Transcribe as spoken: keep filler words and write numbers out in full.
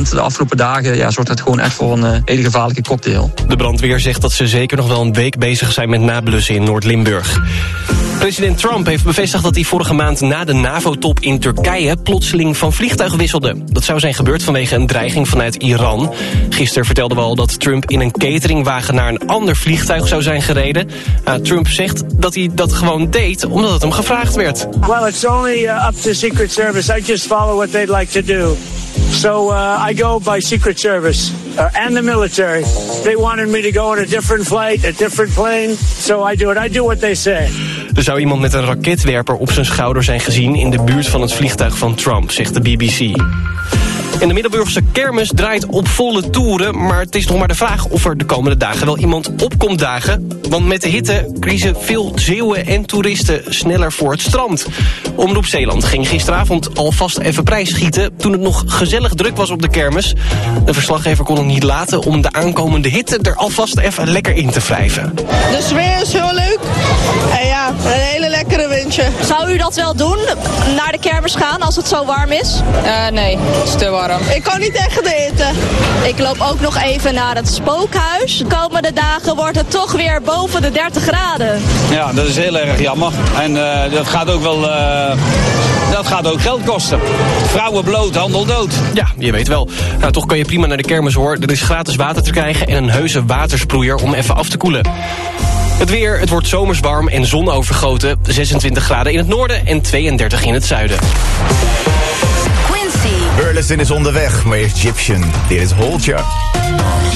weekend, de afgelopen dagen, ja, zorgt het gewoon echt voor een uh, hele gevaarlijke cocktail. De brandweer zegt dat ze zeker nog wel een week bezig zijn met nablussen in Noord-Limburg. President Trump heeft bevestigd dat hij vorige maand na de NAVO-top in Turkije plotseling van vliegtuig wisselde. Dat zou zijn gebeurd vanwege een dreiging vanuit Iran. Gisteren vertelden we al dat Trump in een cateringwagen naar een ander vliegtuig zou zijn gereden. Uh, Trump zegt dat hij dat gewoon deed omdat het hem gevraagd werd. Well, it's only uh, up to Secret Service. I just follow what they'd like to do. So uh, I go by Secret Service uh, and the military. They wanted me to go on a different flight, a different plane. So I do it. I do what they say. Er zou iemand met een raketwerper op zijn schouder zijn gezien in de buurt van het vliegtuig van Trump, zegt de B B C. En de Middelburgse kermis draait op volle toeren, maar het is nog maar de vraag of er de komende dagen wel iemand op komt dagen. Want met de hitte kiezen veel Zeeuwen en toeristen sneller voor het strand. Omroep Zeeland ging gisteravond alvast even prijsschieten toen het nog gezellig druk was op de kermis. De verslaggever kon het niet laten om de aankomende hitte er alvast even lekker in te wrijven. De sfeer is heel leuk en ja, een hele lekkere windje. Zou u dat wel doen, naar de kermis gaan als het zo warm is? Uh, nee, het is te warm. Ik kan niet tegen de hitte. Ik loop ook nog even naar het spookhuis. De komende dagen wordt het toch weer boven de dertig graden. Ja, dat is heel erg jammer. En uh, dat gaat ook wel uh, dat gaat ook geld kosten. Vrouwen bloot, handel dood. Ja, je weet wel. Nou, toch kan je prima naar de kermis hoor. Er is gratis water te krijgen en een heuse watersproeier om even af te koelen. Het weer, het wordt zomers warm en zonovergoten. zesentwintig graden in het noorden en tweeëndertig in het zuiden. Burleson is onderweg, maar Egyptian, dit is Hold Ya.